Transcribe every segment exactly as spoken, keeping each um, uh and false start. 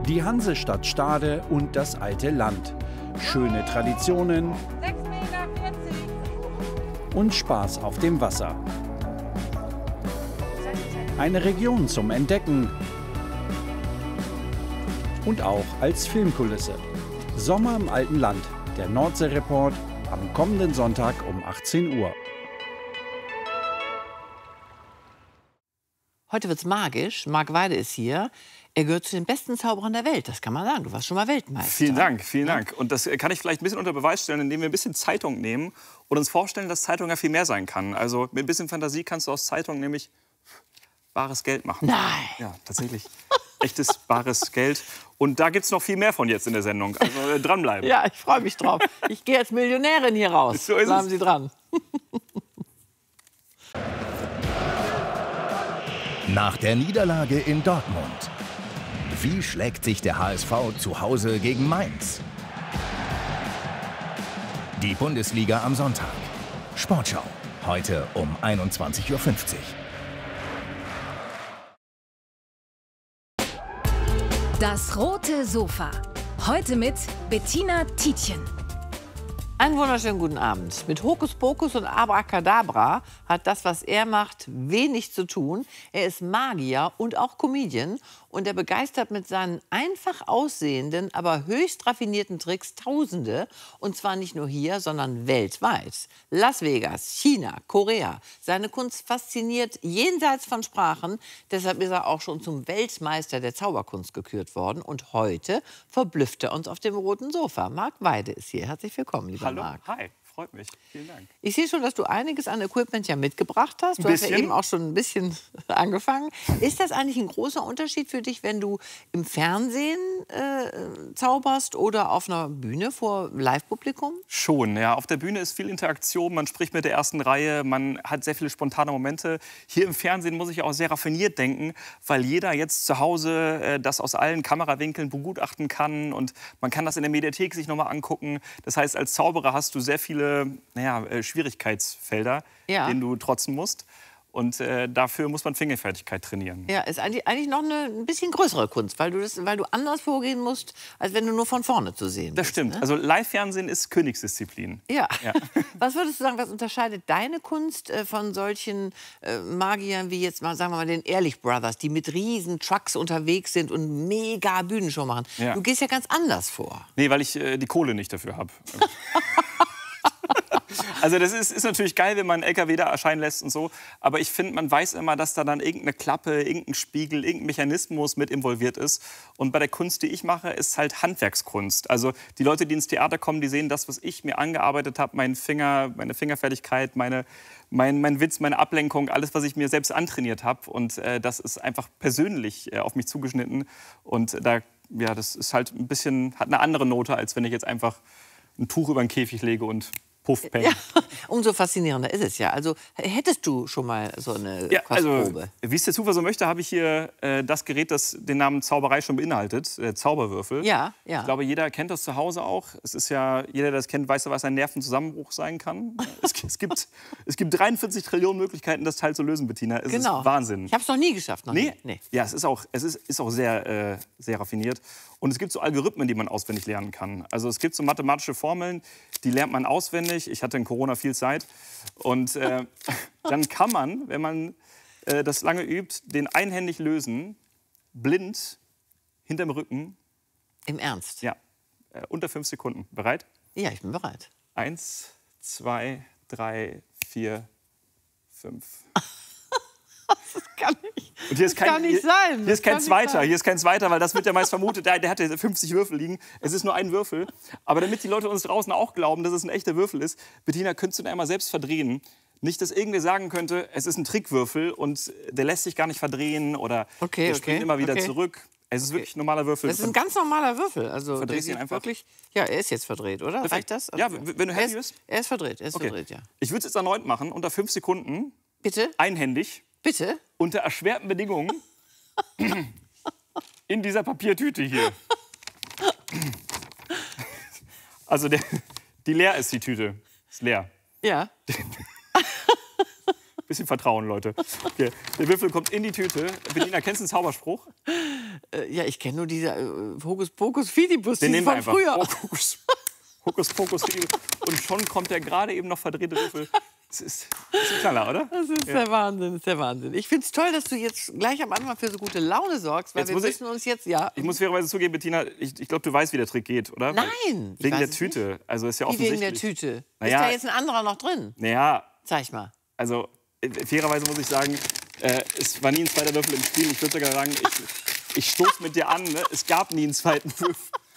Die Hansestadt Stade und das alte Land. Schöne Traditionen sechs Meter vierzig. und Spaß auf dem Wasser. Eine Region zum Entdecken und auch als Filmkulisse. Sommer im alten Land, der Nordsee-Report am kommenden Sonntag um achtzehn Uhr. Heute wird's magisch. Marc Weide ist hier. Er gehört zu den besten Zauberern der Welt. Das kann man sagen. Du warst schon mal Weltmeister. Vielen Dank, vielen Dank. Und das kann ich vielleicht ein bisschen unter Beweis stellen, indem wir ein bisschen Zeitung nehmen und uns vorstellen, dass Zeitung ja viel mehr sein kann. Also mit ein bisschen Fantasie kannst du aus Zeitung nämlich bares Geld machen. Nein. Ja, tatsächlich. Echtes bares Geld. Und da gibt es noch viel mehr von jetzt in der Sendung. Also äh, dranbleiben. Ja, ich freue mich drauf. Ich gehe als Millionärin hier raus. So ist Bleiben es. Sie dran. Nach der Niederlage in Dortmund. Wie schlägt sich der H S V zu Hause gegen Mainz? Die Bundesliga am Sonntag. Sportschau. Heute um einundzwanzig Uhr fünfzig. Das rote Sofa. Heute mit Bettina Tietjen. Einen wunderschönen guten Abend. Mit Hokuspokus und Abracadabra hat das, was er macht, wenig zu tun. Er ist Magier und auch Comedian. Und er begeistert mit seinen einfach aussehenden, aber höchst raffinierten Tricks Tausende. Und zwar nicht nur hier, sondern weltweit. Las Vegas, China, Korea. Seine Kunst fasziniert jenseits von Sprachen. Deshalb ist er auch schon zum Weltmeister der Zauberkunst gekürt worden. Und heute verblüfft er uns auf dem roten Sofa. Marc Weide ist hier. Herzlich willkommen, lieber Hallo, Marc. hi, freut mich. Vielen Dank. Ich sehe schon, dass du einiges an Equipment ja mitgebracht hast. Du Ein hast ja bisschen. eben auch schon ein bisschen angefangen. Ist das eigentlich ein großer Unterschied für dich, wenn du im Fernsehen äh, zauberst oder auf einer Bühne vor Live-Publikum? Schon, ja. Auf der Bühne ist viel Interaktion, man spricht mit der ersten Reihe, man hat sehr viele spontane Momente. Hier im Fernsehen muss ich auch sehr raffiniert denken, weil jeder jetzt zu Hause äh, das aus allen Kamerawinkeln begutachten kann und man kann das in der Mediathek sich nochmal angucken. Das heißt, als Zauberer hast du sehr viele naja, äh, Schwierigkeitsfelder, Ja. denen du trotzen musst. Und äh, dafür muss man Fingerfertigkeit trainieren. Ja, ist eigentlich, eigentlich noch eine ein bisschen größere Kunst, weil du, das, weil du anders vorgehen musst, als wenn du nur von vorne zu sehen bist. Das stimmt. Ne? Also Live-Fernsehen ist Königsdisziplin. Ja. Ja. Was würdest du sagen, was unterscheidet deine Kunst äh, von solchen äh, Magiern wie jetzt mal, sagen wir mal, den Ehrlich Brothers, die mit riesen Trucks unterwegs sind und mega Bühnenshow machen? Ja. Du gehst ja ganz anders vor. Nee, weil ich äh, die Kohle nicht dafür habe. Also das ist, ist natürlich geil, wenn man einen L K W da erscheinen lässt und so. Aber ich finde, man weiß immer, dass da dann irgendeine Klappe, irgendein Spiegel, irgendein Mechanismus mit involviert ist. Und bei der Kunst, die ich mache, ist halt Handwerkskunst. Also die Leute, die ins Theater kommen, die sehen das, was ich mir angearbeitet habe, meinen Finger, meine Fingerfertigkeit, meine, mein, mein Witz, meine Ablenkung, alles, was ich mir selbst antrainiert habe. Und äh, das ist einfach persönlich äh, auf mich zugeschnitten. Und da, ja, das ist halt ein bisschen, hat eine andere Note, als wenn ich jetzt einfach ein Tuch über den Käfig lege und Puff, Peng. Ja, umso faszinierender ist es ja. Also hättest du schon mal so eine Ja, also, Kostprobe? wie es der Zufall so möchte, habe ich hier äh, das Gerät, das den Namen Zauberei schon beinhaltet, der Zauberwürfel. Ja, ja. Ich glaube, jeder kennt das zu Hause auch. Es ist ja, jeder, der das kennt, weiß ja, was ein Nervenzusammenbruch sein kann. es, es, gibt, es gibt dreiundvierzig Trillionen Möglichkeiten, das Teil zu lösen, Bettina. Es Genau. ist Wahnsinn. Ich habe es noch nie geschafft. Noch Nee? nie. Nee. Ja, es ist auch, es ist, ist auch sehr, äh, sehr raffiniert. Und es gibt so Algorithmen, die man auswendig lernen kann. Also es gibt so mathematische Formeln, die lernt man auswendig. Ich hatte in Corona viel Zeit. Und äh, dann kann man, wenn man äh, das lange übt, den einhändig lösen, blind, hinterm Rücken. Im Ernst? Ja, äh, unter fünf Sekunden. Bereit? Ja, ich bin bereit. Eins, zwei, drei, vier, fünf. Das kann nicht, Und hier ist das kein, kann nicht hier, sein. Hier ist Das kein kann nicht zweiter, sein. hier ist kein zweiter, weil das wird ja meist vermutet, der, der hat ja fünfzig Würfel liegen. Es ist nur ein Würfel. Aber damit die Leute uns draußen auch glauben, dass es ein echter Würfel ist, Bettina, könntest du den einmal selbst verdrehen? Nicht, dass irgendwer sagen könnte, es ist ein Trickwürfel und der lässt sich gar nicht verdrehen oder Okay, der okay, springt immer wieder okay. zurück. Es ist wirklich ein normaler Würfel. Das ist ein ganz normaler Würfel. Also Verdrehst der ihn geht einfach? Wirklich, ja, er ist jetzt verdreht, oder? Perfekt. Reicht das? Ja, Also, wenn du er happy ist, bist. er ist verdreht, er ist Okay. verdreht, ja. Ich würde es jetzt erneut machen, unter fünf Sekunden, Bitte, einhändig, bitte. unter erschwerten Bedingungen, in dieser Papiertüte hier. Also der, die leer ist, die Tüte. Ist leer. Ja. Bisschen Vertrauen, Leute. Okay. Der Würfel kommt in die Tüte. Bettina, kennst du den Zauberspruch? Äh, ja, ich kenne nur diese äh, Hokuspokus-Fidibus Den die nehmen wir von einfach. früher. Hokus, Hokus Pokus. Und schon kommt der gerade eben noch verdrehte Würfel. Das ist, das ist ein Knaller, oder? Das ist der Wahnsinn, das ist der Wahnsinn. Ich finde es toll, dass du jetzt gleich am Anfang für so gute Laune sorgst, weil Jetzt wir muss ich- müssen uns jetzt, ja... Ich muss fairerweise zugeben, Bettina, ich, ich glaube, du weißt, wie der Trick geht, oder? Nein, ich Wegen weiß der es Tüte. Also ist ja Wie wegen offensichtlich. der Tüte? Naja. Ist da jetzt ein anderer noch drin? Naja, Zeig mal. also äh, fairerweise muss ich sagen, äh, es war nie ein zweiter Würfel im Spiel. Ich würde sogar sagen, ich, ich stoße mit dir an. Ne? Es gab nie einen zweiten Würfel.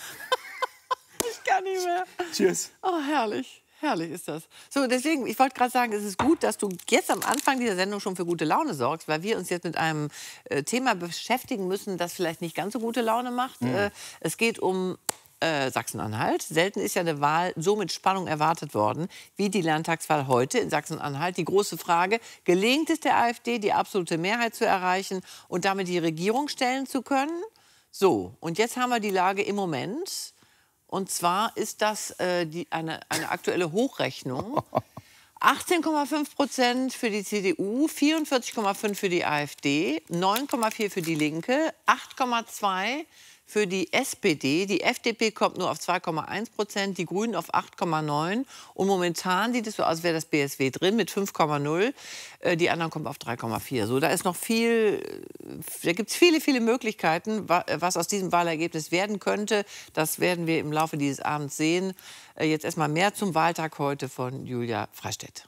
Ich kann nicht mehr. Cheers. Oh, herrlich. Herrlich ist das. So, deswegen, ich wollte gerade sagen, es ist gut, dass du jetzt am Anfang dieser Sendung schon für gute Laune sorgst, weil wir uns jetzt mit einem äh, Thema beschäftigen müssen, das vielleicht nicht ganz so gute Laune macht. Mhm. Äh, es geht um äh, Sachsen-Anhalt. Selten ist ja eine Wahl so mit Spannung erwartet worden wie die Landtagswahl heute in Sachsen-Anhalt. Die große Frage, gelingt es der AfD, die absolute Mehrheit zu erreichen und damit die Regierung stellen zu können? So, und jetzt haben wir die Lage im Moment. Und zwar ist das äh, die, eine, eine aktuelle Hochrechnung. achtzehn Komma fünf Prozent für die C D U, vierundvierzig Komma fünf für die AfD, neun Komma vier für die Linke, acht Komma zwei für die S P D. Die F D P kommt nur auf zwei Komma eins Prozent, die Grünen auf acht Komma neun. Und momentan sieht es so aus, als wäre das B S W drin mit fünf Komma null. Äh, die anderen kommen auf drei Komma vier. So, da ist noch viel, da gibt es viele, viele Möglichkeiten, wa was aus diesem Wahlergebnis werden könnte. Das werden wir im Laufe dieses Abends sehen. Äh, jetzt erstmal mehr zum Wahltag heute von Julia Freistedt.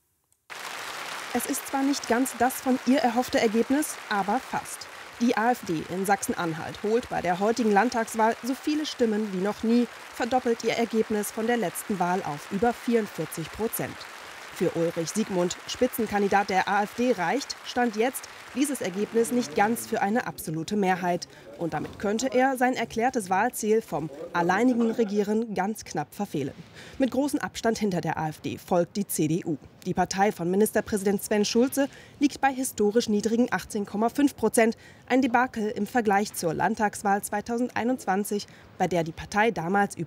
Es ist zwar nicht ganz das von ihr erhoffte Ergebnis, aber fast. Die AfD in Sachsen-Anhalt holt bei der heutigen Landtagswahl so viele Stimmen wie noch nie, verdoppelt ihr Ergebnis von der letzten Wahl auf über vierundvierzig Prozent. Für Ulrich Siegmund, Spitzenkandidat der AfD, reicht, Stand jetzt, dieses Ergebnis nicht ganz für eine absolute Mehrheit. Und damit könnte er sein erklärtes Wahlziel vom alleinigen Regieren ganz knapp verfehlen. Mit großem Abstand hinter der AfD folgt die C D U. Die Partei von Ministerpräsident Sven Schulze liegt bei historisch niedrigen achtzehn Komma fünf Prozent. Ein Debakel im Vergleich zur Landtagswahl zweitausendeinundzwanzig, bei der die Partei damals über